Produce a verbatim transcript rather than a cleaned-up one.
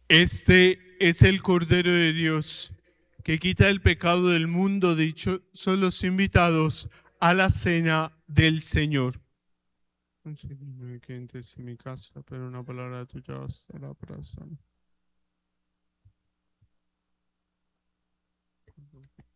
Este es el Cordero de Dios, que quita el pecado del mundo. Dichosos los invitados a la cena del Señor. No sé si me quedes en mi casa, pero una palabra tuya bastará para sanar.